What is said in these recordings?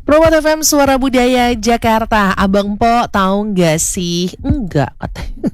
Robot FM Suara Budaya Jakarta. Abang Po tahu nggak sih? Enggak katanya.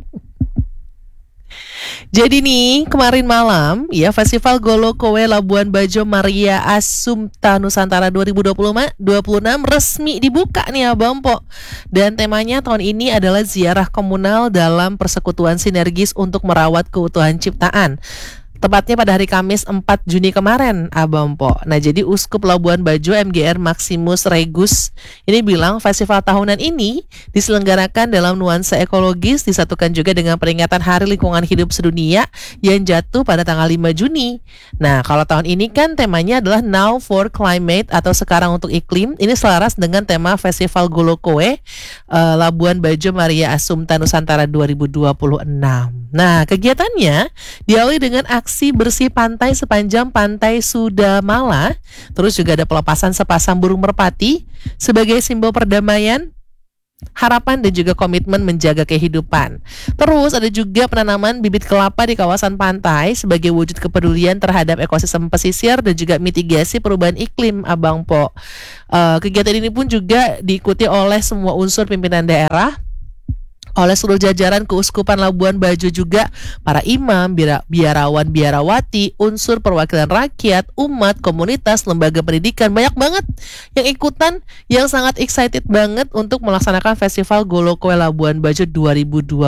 Jadi nih kemarin malam ya Festival Golo Kowe Labuan Bajo Maria Assumpta Nusantara 2026 resmi dibuka nih Abang Po. Dan temanya tahun ini adalah ziarah komunal dalam persekutuan sinergis untuk merawat keutuhan ciptaan. Tepatnya pada hari Kamis 4 Juni kemarin, Abang Po. Nah, jadi Uskup Labuan Bajo MGR Maximus Regus ini bilang festival tahunan ini diselenggarakan dalam nuansa ekologis, disatukan juga dengan peringatan Hari Lingkungan Hidup Sedunia yang jatuh pada tanggal 5 Juni. Nah, kalau tahun ini kan temanya adalah Now for Climate atau sekarang untuk iklim. Ini selaras dengan tema Festival Golo Kowe Labuan Bajo Maria Assumpta Nusantara 2026. Nah, kegiatannya diawali dengan aksi bersih pantai sepanjang Pantai Sudamala. Terus juga ada pelepasan sepasang burung merpati sebagai simbol perdamaian, harapan dan juga komitmen menjaga kehidupan. Terus ada juga penanaman bibit kelapa di kawasan pantai sebagai wujud kepedulian terhadap ekosistem pesisir dan juga mitigasi perubahan iklim, Abang Po. Kegiatan ini pun juga diikuti oleh semua unsur pimpinan daerah, oleh seluruh jajaran Keuskupan Labuan Bajo juga, para imam, biarawan, biarawati, unsur perwakilan rakyat, umat, komunitas, lembaga pendidikan, banyak banget yang ikutan, yang sangat excited banget untuk melaksanakan Festival Golo Kowe Labuan Bajo 2026.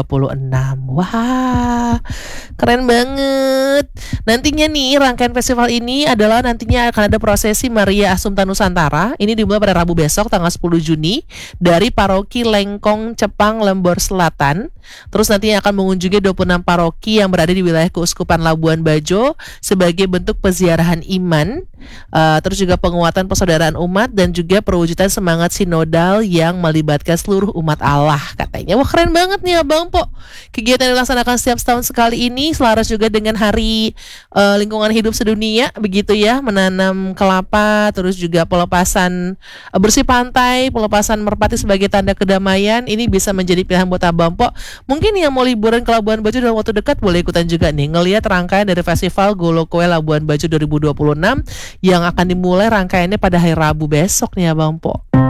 Wah, keren banget. Nantinya nih rangkaian festival ini adalah nantinya akan ada prosesi Maria Assumpta Nusantara. Ini dimulai pada Rabu besok tanggal 10 Juni dari Paroki Lengkong Cepang Lembor Selatan. Terus nantinya akan mengunjungi 26 paroki yang berada di wilayah Keuskupan Labuan Bajo sebagai bentuk peziarahan iman, terus juga penguatan persaudaraan umat dan juga perwujudan semangat sinodal yang melibatkan seluruh umat Allah katanya. Wah, keren banget nih Abang Po. Kegiatan yang dilaksanakan setiap setahun sekali ini selaras juga dengan Hari Lingkungan Hidup Sedunia begitu ya, menanam kelapa, terus juga pelepasan bersih pantai, pelepasan merpati sebagai tanda kedamaian. Ini bisa menjadi pilihan buat Abang Po. Mungkin yang mau liburan ke Labuan Bajo dalam waktu dekat boleh ikutan juga nih ngelihat rangkaian dari Festival Golo Kowe Labuan Bajo 2026 yang akan dimulai rangkaiannya pada hari Rabu besok nih Abang Po.